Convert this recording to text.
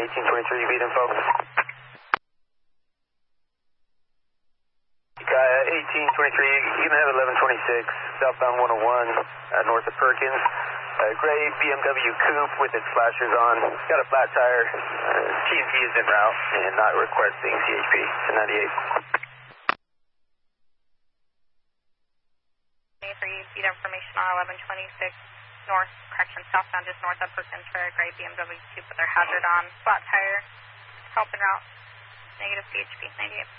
1823, beat info. Gaia 1823, you can have 1126, southbound 101, north of Perkins. Gray BMW coupe with its flashers on. Got a flat tire. TNT is en route and not requesting CHP. 1098. 23, beat information on 1126, north, correction, southbound just north of Perkins for a gray BMW coupe with their hazard on. Flat tire, help en route. Negative CHP. 98.